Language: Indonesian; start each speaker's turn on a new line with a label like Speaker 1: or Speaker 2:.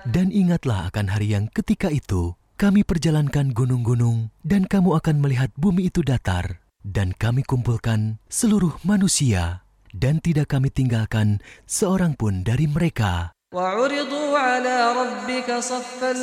Speaker 1: Dan ingatlah akan hari yang ketika itu kami perjalankan gunung-gunung dan kamu akan melihat bumi itu datar. Dan kami kumpulkan seluruh manusia dan tidak kami tinggalkan seorang pun dari mereka.
Speaker 2: وعرضوا على ربك صفا